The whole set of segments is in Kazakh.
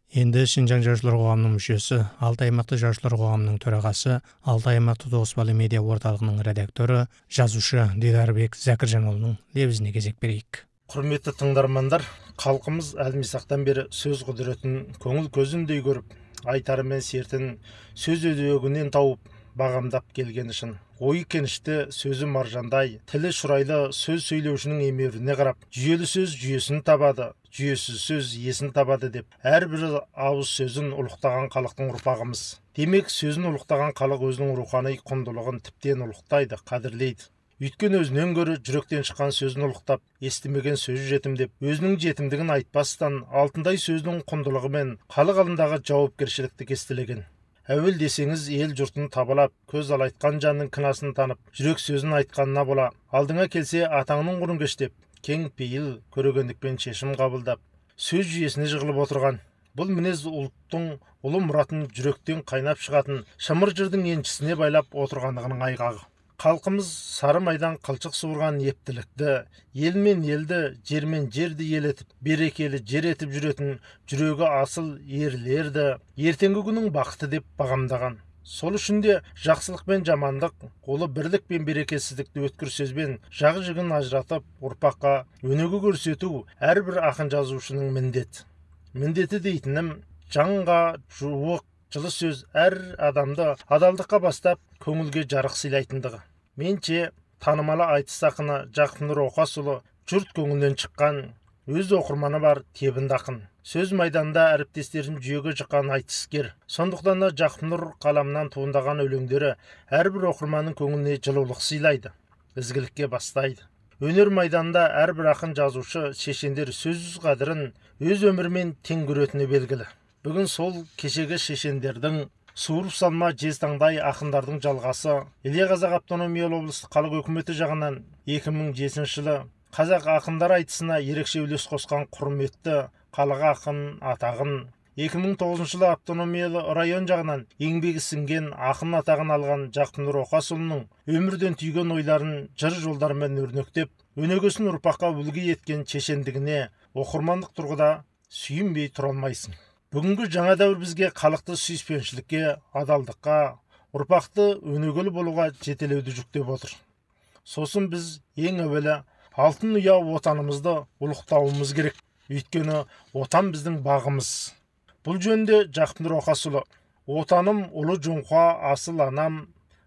Енді Шинжаң жазушылар қоғамының мүшесі, Алтай аймақты жазушылар қоғамының төрағасы, Алтай аймақты Тоғызбалы медиа орталығының редакторы, жазушы Дидарбек Зәкіржанұлының лебізіне кезек берейік. Құрметті тыңдармандар, халқымыз әлмисақтан бері сөз құдіретін көңіл көзіндей көріп, айтары мен сертін сөз өдегінен тауып, бағамдап келген үшін. Ойы кенішті, сөзі маржандай, тілі шұрайлы сөз сөйлеушінің емеуріне қарап, жүйелі сөз жүйесін табады, жүйесіз сөз иесін табады деп, әрбір ауыз сөзін ұлықтаған халықтың ұрпағымыз. Демек, сөзін ұлықтаған халық өзінің рухани құндылығын тіптен ұлықтайды, қадірлейді. Өйткені өзінен гөрі жүректен шыққан сөзін ұлықтап, естімеген сөзі жетімдеп, өзінің жетімдігін айтпастан, алтындай сөздің құндылығы мен халық алдындағы жауапкершілікті кестелеген. Әуел десеңіз ел жұртын табалап, көз алайтқан жанның кінәсін танып, жүрек сөзін айтқанына бола, алдыңа келсе атаңның құрын кештеп, кең пейіл көрегендікпен шешім қабылдап, сөз жүйесіне жығылып отырған. Бұл мінез ұлттың ұлы мұратын жүректен қайнап шығатын шымыр жырдың еншісіне байлап отырғандығының айғағы. Халқымыз сары майдан қылшық суырған ептілікті, ел мен елді, жер мен жерді ел етіп, берекелі жер етіп жүретін жүрегі асыл ерлерді ертеңгі күннің бақыты деп бағамдаған. Сол үшін де жақсылық пен жамандық, ұлы бірлік пен берекесіздікті өткір сөзбен жағы жігін ажыратып, ұрпаққа өнеге көрсету әрбір ақын жазушының міндеті дейтінім, жанға жуық жылы сөз әр адамды адалдыққа бастап, көңілге жарық сыйлайтындығы. Менше танымалы айтыс ақыны Жақсынұр Оқасұлы жұрт көңілінен шыққан, өз оқырманы бар тебінді ақын. Сөз майданында әріптестерін жүйеге жыққан айтыскер. Сондықтан да Жақсынұр қаламынан туындаған өлеңдері әрбір оқырманның көңіліне жылулық сыйлайды, ізгілікке бастайды. Өнер майданында әрбір ақын жазушы шешендер сөз қадірін өз өмірімен тең көретіні белгілі. Бүгін сол кешегі шешендердің суырып салма жезтаңдай ақындардың жалғасы Илья Қазақ автономиялы облыстық халық өкіметі жағынан 2007 жылы қазақ ақындар айтысына ерекше үлес қосқан құрметті халық ақын атағын, 2009 жылы автономиялы район жағынан еңбегі сіңген ақын атағын алған Жақсынұр Оқасұлының өмірден түйген ойларын жыр жолдарымен өрнектеп, өнегесін ұрпаққа үлгі еткен шешендігіне оқырмандық тұрғыда сүйінбей тұра алмайсың. Бүгінгі жаңа дәуір бізге халықты сүйіспеншілікке, адалдыққа, ұрпақты өнегелі болуға жетелеуді жүктеп отыр. Сосын біз ең әуелі алтын ұя отанымызды ұлықтауымыз керек. Өйткені отан біздің бағымыз. Бұл жөнде Жақсынұр Оқасұлы: отаным ұлы жоңқа асыл анам,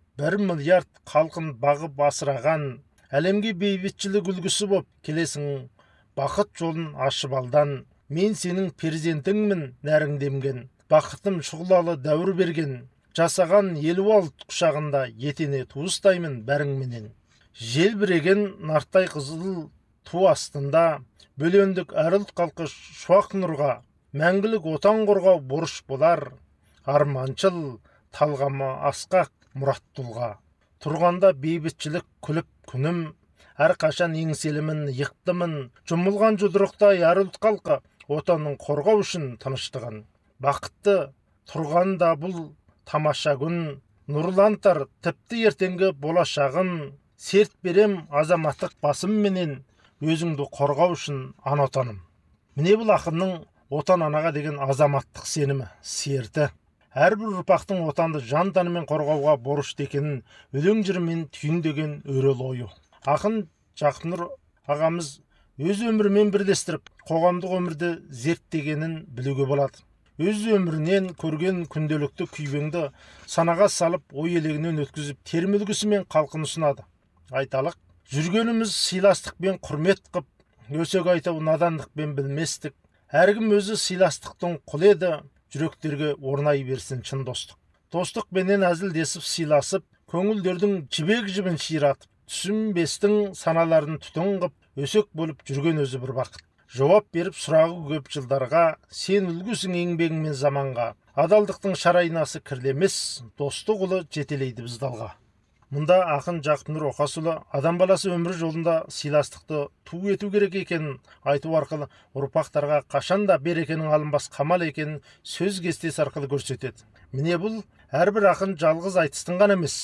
1 миллиард халқын бағып асыраған, әлемге бейбітшілік үлгісі боп келесің, бақыт жолын ашып алдан. Мен сенің перзентіңмін нәріңдемген, бақытым шұғылалы дәуір берген, жасаған елу алт құшағында етене туыстаймын бәріңменен. Желбіреген нарттай қызыл ту астында, бөлендік әр ұлт халқы шуақ нұрға, мәңгілік отан қорғау борыш болар, арманшыл, талғамы асқақ мұрат тұлға. Тұрғанда бейбітшілік күліп күнім, әрқашан еңселімін, иықтымын, жұмылған жұдырықтай әр ұлт халқы отанның қорғау үшін тыныштығын. Бақытты тұрғанда бұл тамаша күн, нұрлантар тіпті ертеңгі болашағын, серт берем азаматтық басым менен, өзіңді қорғау үшін ана отаным. Міне бұл ақынның отан анаға деген азаматтық сенімі, серті. Әрбір ұрпақтың отанды жан тәнімен қорғауға борышты екенін өлең жырымен түйіндеген өрел ойы. Ақын Жақсынұр ағамыз өз өмірімен бірлестіріп, қоғамдық өмірді зерттегенін білуге болады. Өз өмірінен көрген күнделікті күйбеңді санаға салып, ой елегінен өткізіп, термілгісімен халқын ұсынады. Айталық, жүргеніміз сыйластықпен құрмет қып, өсек айтау надандықпен білместік. Әркім өзі сыйластықтың құлы еді, жүректерге орнай берсін шын достық. Достық бенен әзілдесіп сыйласып, көңілдердің жібек жібін ширатып, түсінбестің саналарын түтін қып, өсек болып жүрген өзі бір бақыт. Жауап беріп сұрағы көп жылдарға, сен үлгісің еңбегіңмен заманға. Адалдықтың шарайнасы кірлемес, достық ұлы жетелейді бізді алға. Мұнда ақын Жақсынұр Оқасұлы адам баласы өмір жолында сыйластықты ту ету керек екенін айту арқылы ұрпақтарға қашанда берекенің алынбас қамал екенін сөз кестесі арқылы көрсетеді. Міне бұл әрбір ақын жалғыз айтыстың ғана емес,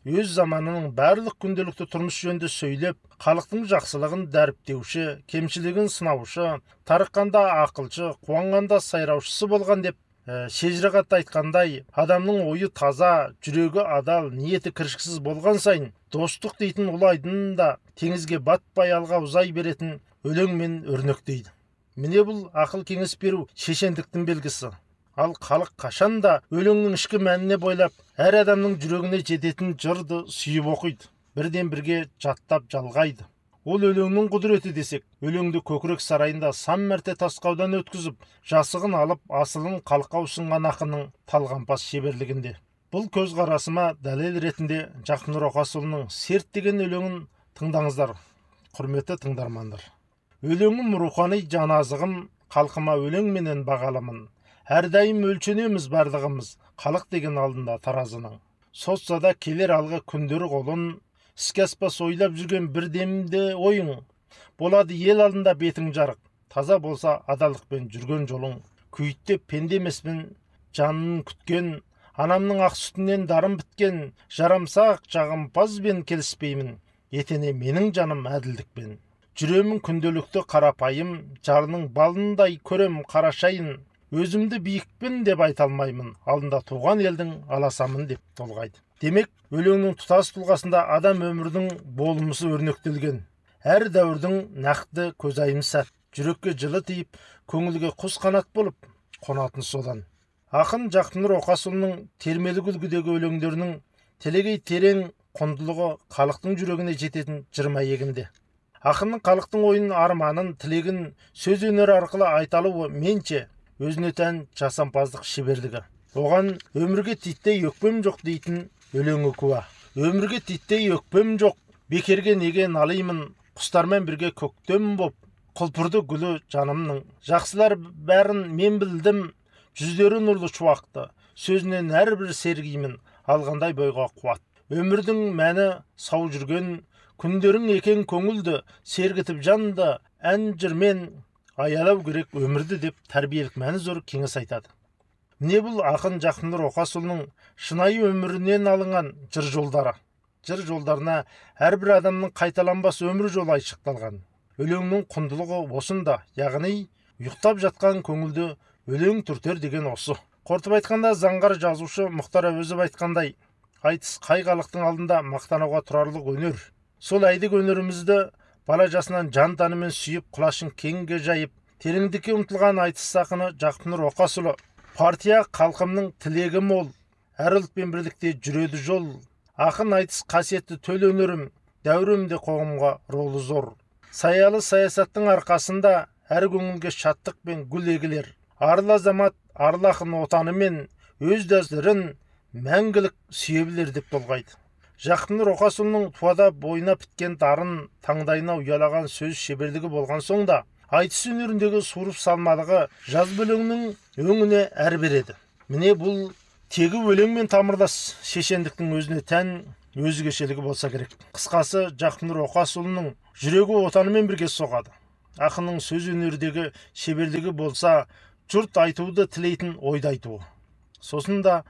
өз заманының барлық күнделікті тұрмыс жөнінде сөйлеп, халықтың жақсылығын дәріптеуші, кемшілігін сынаушы, тарыққанда ақылшы, қуанғанда сайраушысы болған деп шежірағатта айтқандай, адамның ойы таза, жүрегі адал, ниеті кіршіксіз болған сайын, достық дейтін ұлы айдында теңізге батпай алға ұзай беретін өлеңмен өрнектейді. Міне бұл ақыл кеңес беру шешендіктің белгісі. Ал халық қашанда өлеңнің ішкі мәніне бойлап, әр адамның жүрегіне жететін жырды сүйіп оқиды, бірден бірге жаттап жалғайды. Ол өлеңнің құдіреті десек, өлеңді көкірек сарайында сан мәрте тасқаудан өткізіп, жасығын алып, асылын қалқа ұсынған ақынның талғампаз шеберлігінде. Бұл көзқарасыма дәлел ретінде Жақын Оқасұлының «Серт» деген өлеңін тыңдаңыздар, құрметті тыңдармандар. Өлеңім рухани жаназығым, халқыма өлеңменен бағаламын. Әрдайым өлшенеміз барлығымыз, халық деген алдында таразының. Созса да келер алғы күндері қолын, іске аспас ойлап жүрген бір демде ойың. Болады ел алдында бетің жарық, таза болса адалдықпен жүрген жолың. Күйттеп пенде емеспін, жанын күткен, анамның ақ сүтінен дарым біткен, жарамсақ жағымпазбен келіспеймін, етене менің жаным әділдікпен. Жүремін күнделікті қарапайым, жарының балындай көрем қарашайын. Өзімді биікпін деп айта алмаймын, алдында туған елдің аласамын деп толғайды. Демек, өлеңнің тұтас тұлғасында адам өмірдің болмысы өрнектелген. Әр дәуірдің нақты көзайымы сәт, жүрекке жылы тиіп, көңілге құс қанат болып қонатын содан. Ақын Жақын Оқасұлының термелік үлгідегі өлеңдерінің телегей терең құндылығы халықтың жүрегіне жететін жырма егінде. Ақынның халықтың ойын, арманын, тілегін сөз өнері арқылы айталуы менше өзіне тән жасампаздық шеберлігі. Оған өмірге титтей өкпем жоқ дейтін өлеңі куә. Өмірге титтей өкпем жоқ, бекерге неге налимын, құстармен бірге көктем боп, құлпырды гүлі жанымның. Жақсылар бәрін мен білдім, жүздері нұрлы шуақты, сөзінен әрбір сергеймін, алғандай бойға қуат. Өмірдің мәні сау жүрген, күндерің екен көңілді, сергітіп жанды, ән жырмен аялау керек өмірді деп тәрбиелік мәні зор кеңес айтады. Не бұл ақын Жақын Оқасұлының шынайы өмірінен алынған жыр жолдары. Жыр жолдарына әрбір адамның қайталанбас өмір жолы айшықталған. Өлеңнің құндылығы осында, яғни ұйықтап жатқан көңілді өлең түртер деген осы. Қортып айтқанда, заңғар жазушы Мұхтар Әуезов айтқандай, айтыс қай халықтың алдында мақтануға тұрарлық өнер. Сол әйдік өнерімізді бала жасынан жан тәнімен сүйіп, құлашын кеңге жайып, тереңдікке ұмтылған айтыс ақыны Жақын Оқасұлы. Партия халқымның тілегі мол, әр ұлтпен бірлікте жүреді жол. Ақын айтыс қасиетті төл өнерім, дәуірімде қоғамға ролы зор. Саялы саясаттың арқасында әр көңілге шаттық пен гүл егілер. Арлы азамат, арлы ақын отанымен өз дәстүрін мәңгілік сүйе білер деп толғайды. Жақын Оқасұлының туада бойына біткен дарын, таңдайына ұялаған сөз шеберлігі болған соң да, айтыс өнеріндегі суырып салмалығы жаз өлеңнің өңіне әр береді. Міне бұл тегі өлеңмен тамырлас шешендіктің өзіне тән өзгешелігі болса керек. Қысқасы, Жақын Оқасұлының жүрегі отанымен бірге соғады. Ақынның сөз өнердегі шеберлігі болса, жұрт айтуды тілейтін ойды айтуы. Сосын да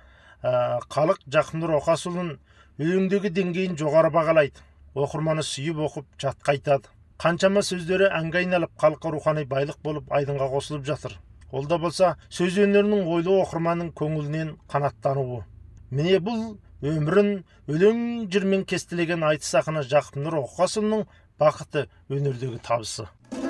халық Жақын Оқасұлын өлеңдегі деңгейін жоғары бағалайды. Оқырманы сүйіп оқып жатқа айтады. Қаншама сөздері әнге айналып, халыққа рухани байлық болып айдынға қосылып жатыр. Ол да болса, сөз өнерінің ойлы оқырманның көңілінен қанаттануы. Міне бұл өмірін өлең жырмен кестелеген айтыс ақыны Жақын Оқасұлының бақыты өнердегі табысы.